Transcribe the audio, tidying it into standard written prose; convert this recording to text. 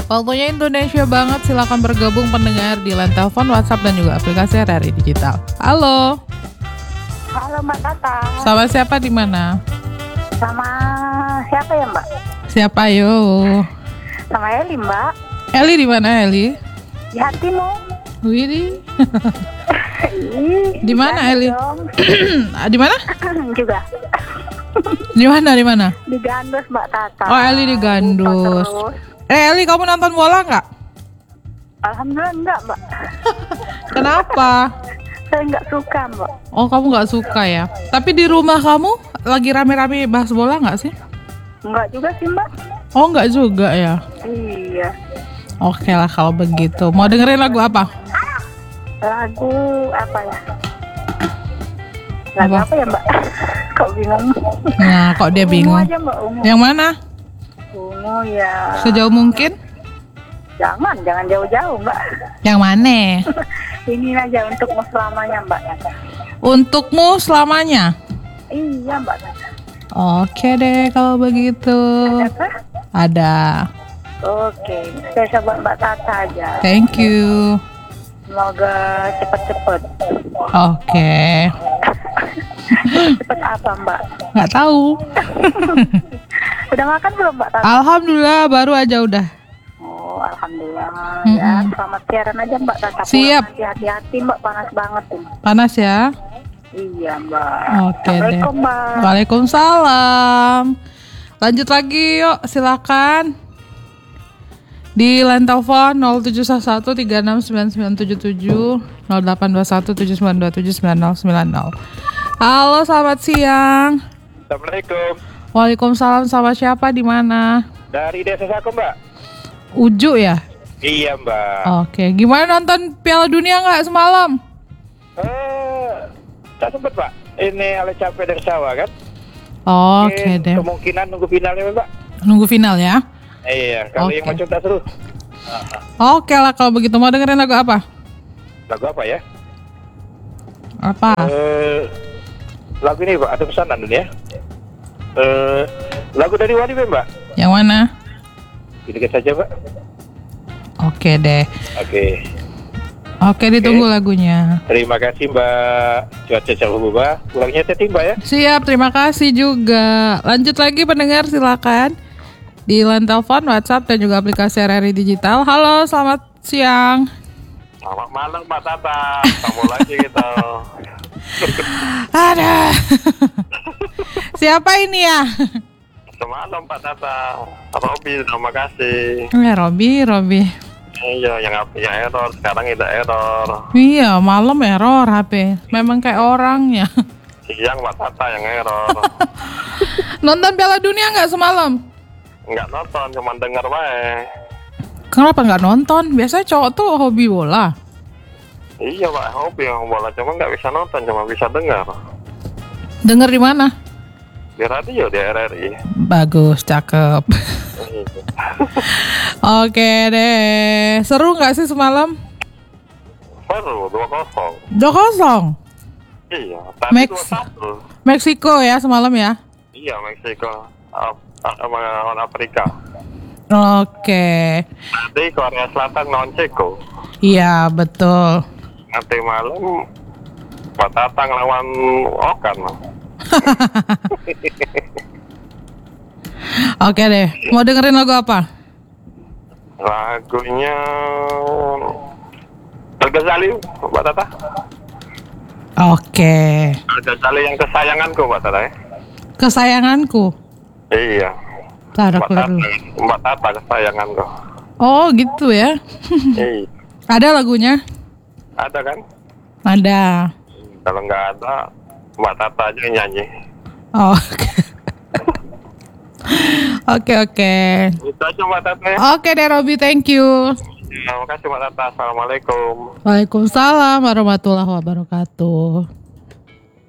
Waktunya Indonesia banget, silakan bergabung pendengar di line telepon, WhatsApp, dan juga aplikasi RRI Digital. Halo. Halo Mbak Tata. Sama siapa di mana? Sama siapa ya Mbak? Siapa yo? Sama Eli Mbak. Eli di mana Eli? Di hatimu. Widih. Di mana Eli? Di mana? Juga. Di mana? Di mana? Di Gandus Mbak Tata. Oh, Eli di Gandus. Eli, kamu nonton bola nggak? Alhamdulillah enggak Mbak. Kenapa? Saya nggak suka Mbak. Oh, kamu nggak suka ya? Tapi di rumah kamu lagi rame-rame bahas bola nggak sih? Enggak juga sih Mbak. Oh, nggak juga ya? Iya. Oke lah kalau begitu. Mau dengerin lagu apa? Lagu apa ya? Lagu apa ya Mbak? Kok bingung? Nah, kok dia bingung? Ungu aja Mbak, ungu. Yang mana? Ungu ya. Sejauh mungkin? Jangan jauh-jauh Mbak. Yang mana? Ini aja untukmu selamanya Mbak. Untukmu selamanya? Iya Mbak. Oke deh kalau begitu. Ada? Ada. Oke, saya buat Mbak Tata aja. Thank you. Semoga cepet-cepet. Oke. Cepet apa Mbak? Nggak tahu. Udah makan belum Mbak Tata? Alhamdulillah baru aja udah. Oh, alhamdulillah. Ya, selamat siaran aja Mbak Tata. Siap. Pulang hati-hati Mbak, panas banget tuh. Panas ya? Iya Mbak. Oke deh. Assalamualaikum Mbak. Waalaikumsalam. Lanjut lagi yuk, silakan. Di line telepon 0711369977 082179279090. Halo, selamat siang. Assalamualaikum. Waalaikumsalam. Sama siapa di mana? Dari desa Saku Mbak. Uju ya? Iya Mbak. Oke, gimana nonton Piala Dunia nggak semalam? Tak sempet Pak. Ini ale capek dari sawah kan. Oke deh. Kemungkinan nunggu finalnya Mbak. Nunggu final ya? Iya, kalau yang Oke. macam tak seru. Oke lah kalau begitu. Mau dengerin lagu apa? Lagu apa ya? Apa? Lagu ini Pak, ada pesanan dulu ya. Lagu dari Wadi Mbak. Yang mana? Dikit saja Mbak. Oke deh. Oke. Oke, ditunggu lagunya. Terima kasih Mbak. Cuaca cerah berubah. Pulangnya hati Mbak ya. Siap, terima kasih juga. Lanjut lagi pendengar, silakan di line telepon, WhatsApp, dan juga aplikasi RRI Digital. Halo, selamat siang. Selamat malam Mbak Tata. Kamu lagi gitu. Ada. Siapa ini ya? Semalam Pak Tata. Robi, terima kasih. Ya, Robi. Iya, yang error, sekarang tidak error. Iya, malam error HP. Memang kayak orangnya. Siang Mbak Tata yang error. Nonton Piala Dunia nggak semalam? Nggak nonton, cuma dengar bae. Kenapa nggak nonton? Biasanya cowok tuh hobi bola. Iya Pak, hobi yang bola, cuma nggak bisa nonton, cuma bisa dengar. Dengar di mana? Di radio, di RRI. Bagus, cakep. Oke deh. Seru nggak sih semalam? Seru, 2-0. 2-0. Iya, tadi Max. 2-1. Meksiko ya semalam ya? Iya, Meksiko. Sama orang Afrika. Oke. Tadi Korea Selatan lawan Ceko. Iya, betul. Nanti malam Pak Tata ngelawan Okan. Oke deh. Mau dengerin lagu apa? Lagunya Al-Ghazali, Mbak Tata. Oke. Al-Ghazali yang kesayanganku, Mbak Tata ya. Kesayanganku. Iya. Tar aku lihat dulu. Mbak Tata kesayanganku. Oh gitu ya. Iya. Ada lagunya? Ada kan? Ada. Kalau nggak ada, Mbak Tata aja yang nyanyi. Oh, oke. Itu aja Mbak Tata ya. Oke deh Robi, thank you. Terima kasih Mbak Tata. Assalamualaikum. Waalaikumsalam warahmatullahi wabarakatuh.